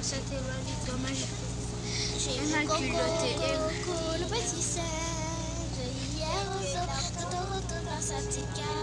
ça t'est valide dommage. J'ai Un vu culotté. Coco, le petit singe. Hier au zoo, de retour dans sa petite cage.